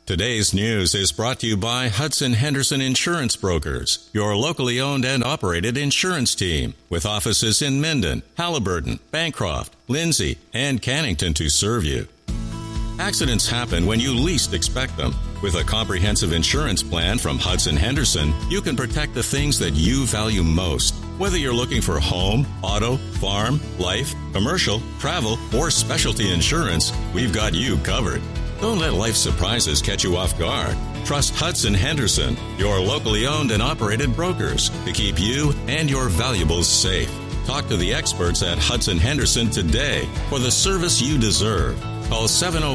Today's news is brought to you by Hudson Henderson Insurance Brokers, your locally owned and operated insurance team, with offices in Minden, Haliburton, Bancroft, Lindsay, and Cannington to serve you. Accidents happen when you least expect them. With a comprehensive insurance plan from Hudson Henderson, you can protect the things that you value most. Whether you're looking for home, auto, farm, life, commercial, travel, or specialty insurance, we've got you covered. Don't let life's surprises catch you off guard. Trust Hudson Henderson, your locally owned and operated brokers, to keep you and your valuables safe. Talk to the experts at Hudson Henderson today for the service you deserve. Call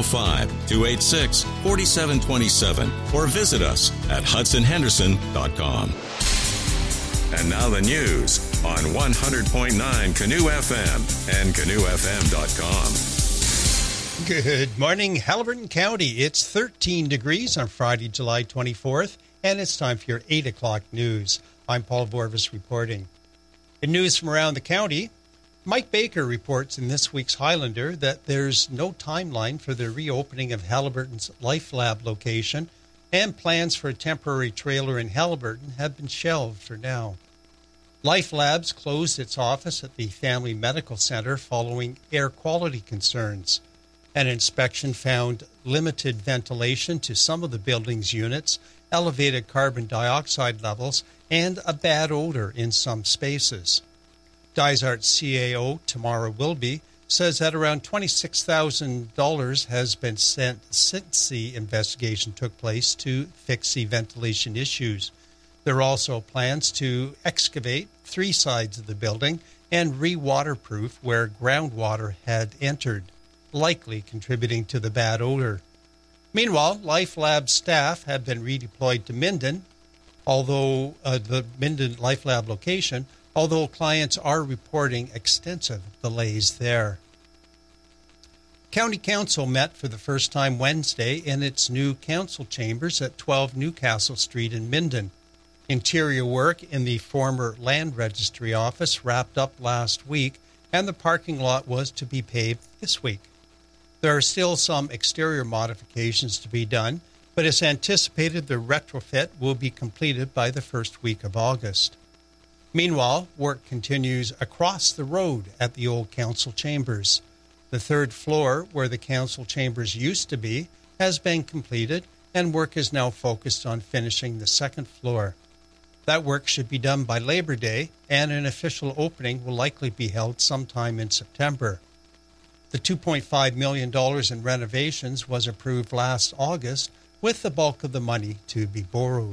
705-286-4727 or visit us at hudsonhenderson.com. And now the news on 100.9 Canoe FM and canoefm.com. Good morning, Haliburton County. It's 13 degrees on Friday, July 24th, and it's time for your 8 o'clock news. I'm Paul Vorvis reporting. In news from around the county, Mike Baker reports in this week's Highlander that there's no timeline for the reopening of Haliburton's Life Lab location, and plans for a temporary trailer in Haliburton have been shelved for now. Life Labs closed its office at the Family Medical Center following air quality concerns. An inspection found limited ventilation to some of the building's units, elevated carbon dioxide levels, and a bad odor in some spaces. Dysart's CAO, Tamara Wilby, says that around $26,000 has been sent since the investigation took place to fix the ventilation issues. There are also plans to excavate 3 sides of the building and re-waterproof where groundwater had entered, likely contributing to the bad odor. Meanwhile, Life Lab staff have been redeployed to Minden, although the Minden Life Lab location, although clients are reporting extensive delays there. County Council met for the first time Wednesday in its new council chambers at 12 Newcastle Street in Minden. Interior work in the former Land Registry office wrapped up last week, and the parking lot was to be paved this week. There are still some exterior modifications to be done, but it's anticipated the retrofit will be completed by the first week of August. Meanwhile, work continues across the road at the old council chambers. The 3rd floor, where the council chambers used to be, has been completed, and work is now focused on finishing the 2nd floor. That work should be done by Labor Day, and an official opening will likely be held sometime in September. The $2.5 million in renovations was approved last August, with the bulk of the money to be borrowed.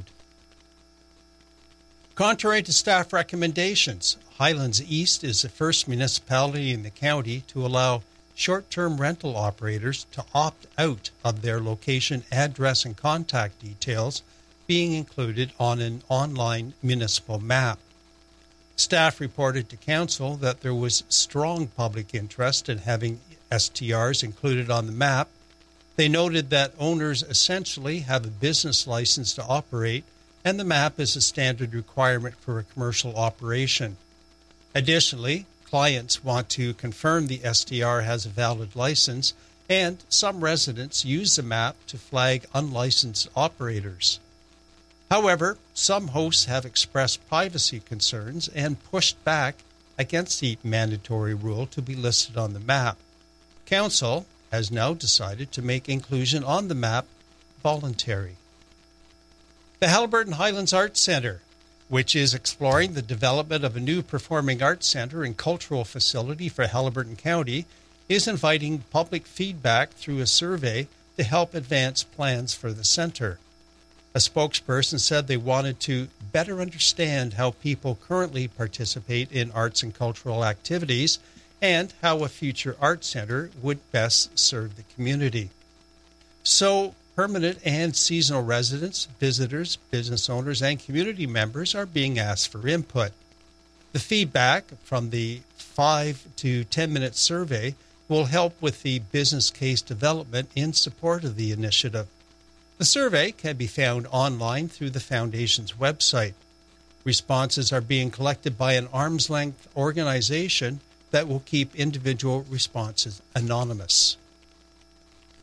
Contrary to staff recommendations, Highlands East is the first municipality in the county to allow short-term rental operators to opt out of their location, address, and contact details being included on an online municipal map. Staff reported to council that there was strong public interest in having STRs included on the map. They noted that owners essentially have a business license to operate, and the map is a standard requirement for a commercial operation. Additionally, clients want to confirm the STR has a valid license, and some residents use the map to flag unlicensed operators. However, some hosts have expressed privacy concerns and pushed back against the mandatory rule to be listed on the map. Council has now decided to make inclusion on the map voluntary. The Haliburton Highlands Arts Centre, which is exploring the development of a new performing arts centre and cultural facility for Haliburton County, is inviting public feedback through a survey to help advance plans for the centre. A spokesperson said they wanted to better understand how people currently participate in arts and cultural activities and how a future arts centre would best serve the community. So, permanent and seasonal residents, visitors, business owners, and community members are being asked for input. The feedback from the 5 to 10-minute survey will help with the business case development in support of the initiative. The survey can be found online through the Foundation's website. Responses are being collected by an arm's-length organization that will keep individual responses anonymous.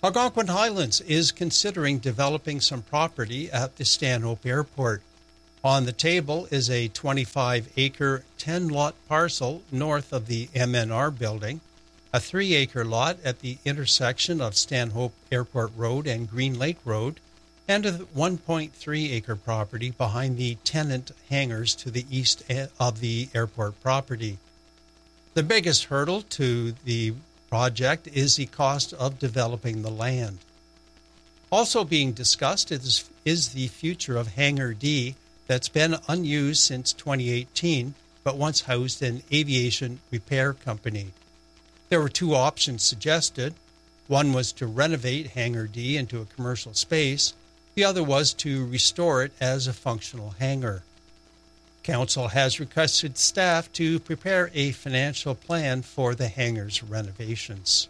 Algonquin Highlands is considering developing some property at the Stanhope Airport. On the table is a 25-acre, 10-lot parcel north of the MNR building, a 3-acre lot at the intersection of Stanhope Airport Road and Green Lake Road, and a 1.3-acre property behind the tenant hangars to the east of the airport property. The biggest hurdle to the project is the cost of developing the land. Also being discussed is the future of Hangar D that's been unused since 2018, but once housed an aviation repair company. There were two options suggested. One was to renovate Hangar D into a commercial space. The other was to restore it as a functional hangar. Council has requested staff to prepare a financial plan for the hangar's renovations.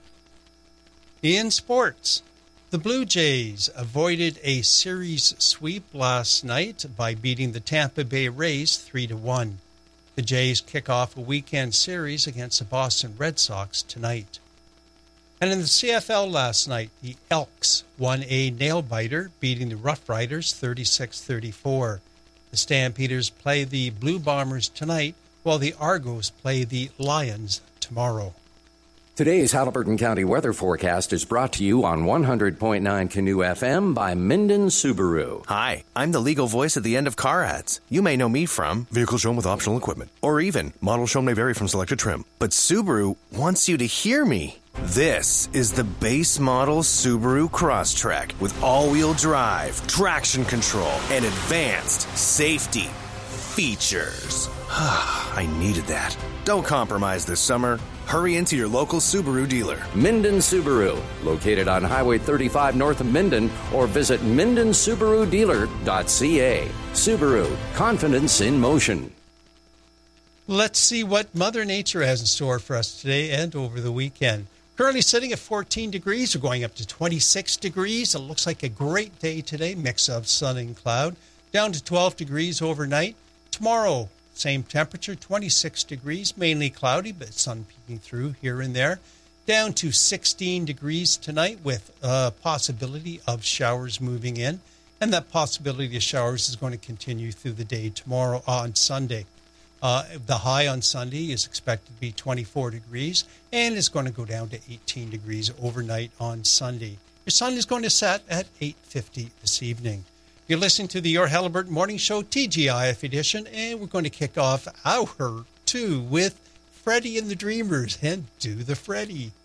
In sports, the Blue Jays avoided a series sweep last night by beating the Tampa Bay Rays 3-1. The Jays kick off a weekend series against the Boston Red Sox tonight. And in the CFL last night, the Elks won a nail-biter, beating the Rough Riders 36-34. The Stampeders play the Blue Bombers tonight, while the Argos play the Lions tomorrow. Today's Haliburton County weather forecast is brought to you on 100.9 Canoe FM by Minden Subaru. Hi, I'm the legal voice at the end of car ads. You may know me from Vehicle Shown with Optional Equipment, or even Model Shown may vary from selected trim. But Subaru wants you to hear me. This is the base model Subaru Crosstrek with all-wheel drive, traction control, and advanced safety features. I needed that. Don't compromise this summer. Hurry into your local Subaru dealer. Minden Subaru, located on Highway 35 north of Minden, or visit MendenSubaruDealer.ca. Subaru, confidence in motion. Let's see what Mother Nature has in store for us today and over the weekend. Currently sitting at 14 degrees. We're going up to 26 degrees. It looks like a great day today, mix of sun and cloud. Down to 12 degrees overnight. Tomorrow, same temperature, 26 degrees, mainly cloudy, but sun peeking through here and there. Down to 16 degrees tonight with a possibility of showers moving in. And that possibility of showers is going to continue through the day tomorrow on Sunday. The high on Sunday is expected to be 24 degrees and is going to go down to 18 degrees overnight on Sunday. Your sun is going to set at 8:50 this evening. You're listening to the Your Haliburton Morning Show, TGIF edition, and we're going to kick off hour 2 with Freddie and the Dreamers and Do the Freddie.